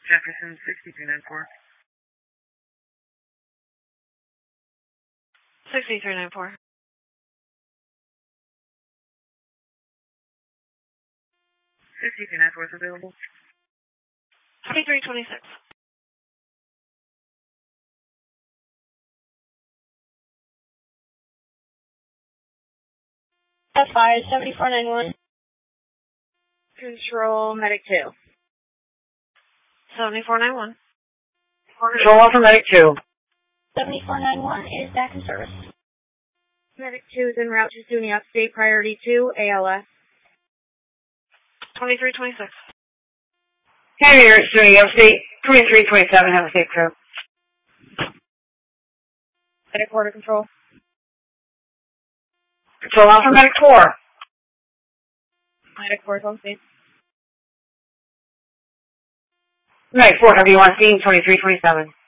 Jefferson 6394. 6394. 6394 is available. 2326. F5 7491. Control Medic 2. 7491. Control Alpha Medic 2. 7491 is back in service. Medic 2 is en route to SUNY Upstate, priority 2, ALS. 2326. Carrier SUNY Upstate 2327, have a safe trip. Medic Quarter Control. Control Alpha Medic 4. Medic 4 is on scene. Medic 4, W1 scene 2327.